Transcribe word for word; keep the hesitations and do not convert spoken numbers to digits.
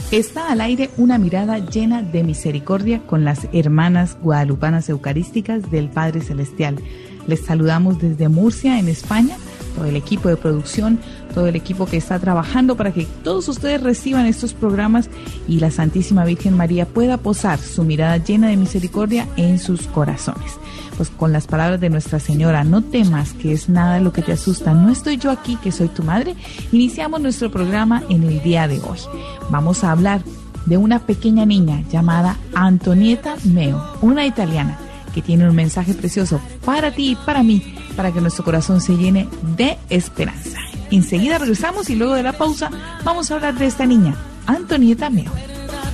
Está al aire una mirada llena de misericordia con las hermanas guadalupanas eucarísticas del Padre Celestial. Les saludamos desde Murcia, en España, todo el equipo de producción, todo el equipo que está trabajando para que todos ustedes reciban estos programas y la Santísima Virgen María pueda posar su mirada llena de misericordia en sus corazones. Pues con las palabras de Nuestra Señora, no temas, que es nada lo que te asusta, no estoy yo aquí, que soy tu madre, iniciamos nuestro programa en el día de hoy. Vamos a hablar de una pequeña niña llamada Antonieta Meo, una italiana, que tiene un mensaje precioso para ti y para mí, para que nuestro corazón se llene de esperanza. Enseguida regresamos y luego de la pausa vamos a hablar de esta niña, Antonieta Meo.